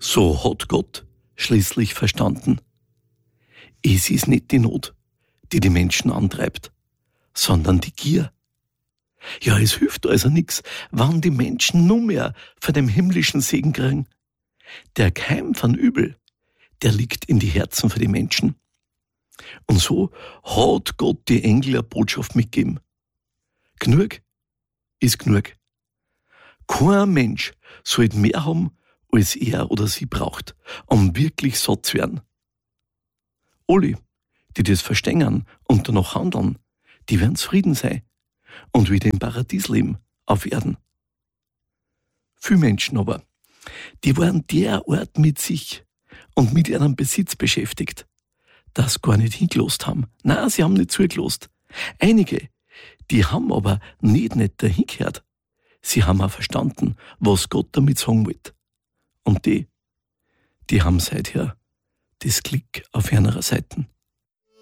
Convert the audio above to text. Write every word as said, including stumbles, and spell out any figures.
So hat Gott schließlich verstanden. Es ist nicht die Not, die die Menschen antreibt, sondern die Gier. Ja, es hilft also nichts, wann die Menschen nur mehr von dem himmlischen Segen kriegen. Der Keim von Übel, der liegt in die Herzen für die Menschen. Und so hat Gott die Engel eine Botschaft mitgegeben. Genug ist genug. Kein Mensch sollte mehr haben, als er oder sie braucht, um wirklich satt zu werden. Alle, die das verstehen und danach handeln, die werden zufrieden sein und wieder im Paradies leben, auf Erden. Viele Menschen aber, die waren derart mit sich und mit ihrem Besitz beschäftigt, dass sie gar nicht hingelost haben. Nein, sie haben nicht zugelost. Einige, die haben aber nicht nicht dahin gehört. Sie haben auch verstanden, was Gott damit sagen wollte. Und die, die haben seither das Glück auf ihrer Seite.